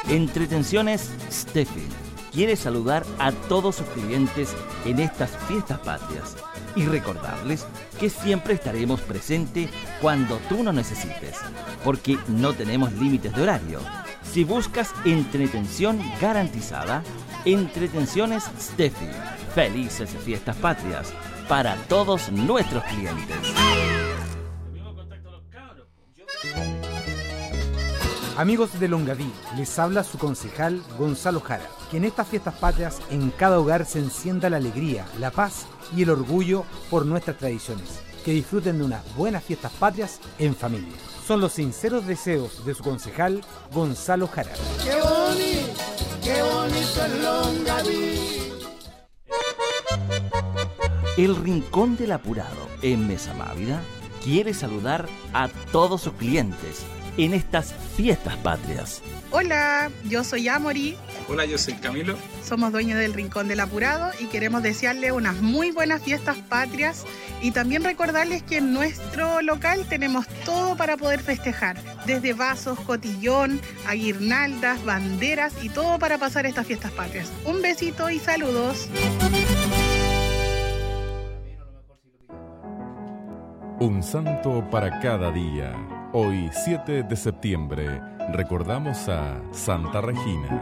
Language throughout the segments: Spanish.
Entretenciones Steffi quiere saludar a todos sus clientes en estas fiestas patrias y recordarles que siempre estaremos presentes cuando tú nos necesites, porque no tenemos límites de horario. Si buscas entretención garantizada, Entretenciones Steffi. Felices fiestas patrias para todos nuestros clientes. Amigos de Longaví, les habla su concejal Gonzalo Jara, que en estas fiestas patrias en cada hogar se encienda la alegría, la paz y el orgullo por nuestras tradiciones. Que disfruten de unas buenas fiestas patrias en familia. Son los sinceros deseos de su concejal Gonzalo Jara. ¡Qué bonito es Longaví! El Rincón del Apurado en Mesa Mávida quiere saludar a todos sus clientes en estas fiestas patrias. Hola, yo soy Amori. Hola, yo soy Camilo. Somos dueños del Rincón del Apurado y queremos desearle unas muy buenas fiestas patrias y también recordarles que en nuestro local tenemos todo para poder festejar, desde vasos, cotillón, a guirnaldas, banderas y todo para pasar estas fiestas patrias. Un besito y saludos. Un santo para cada día. Hoy, 7 de septiembre, recordamos a Santa Regina.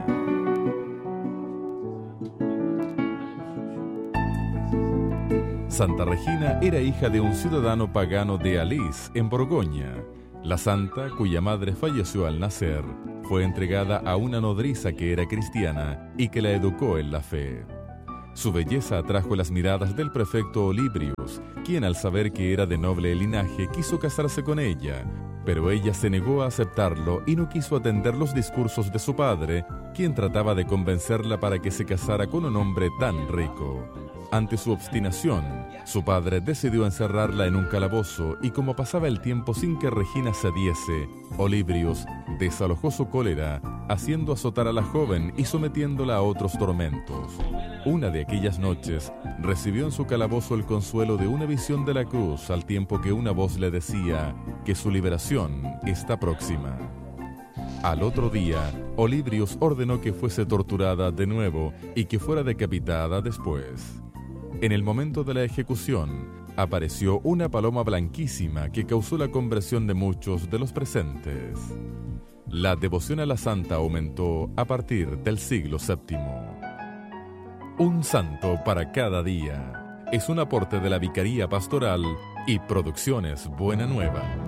Santa Regina era hija de un ciudadano pagano de Alís, en Borgoña. La santa, cuya madre falleció al nacer, fue entregada a una nodriza que era cristiana y que la educó en la fe. Su belleza atrajo las miradas del prefecto Olibrius, quien al saber que era de noble linaje quiso casarse con ella, pero ella se negó a aceptarlo y no quiso atender los discursos de su padre, quien trataba de convencerla para que se casara con un hombre tan rico. Ante su obstinación, su padre decidió encerrarla en un calabozo y como pasaba el tiempo sin que Regina cediese, Olibrius desalojó su cólera, haciendo azotar a la joven y sometiéndola a otros tormentos. Una de aquellas noches, recibió en su calabozo el consuelo de una visión de la cruz, al tiempo que una voz le decía que su liberación está próxima. Al otro día, Olibrius ordenó que fuese torturada de nuevo y que fuera decapitada después. En el momento de la ejecución, apareció una paloma blanquísima que causó la conversión de muchos de los presentes. La devoción a la santa aumentó a partir del siglo VII. Un santo para cada día. Es un aporte de la Vicaría Pastoral y Producciones Buena Nueva.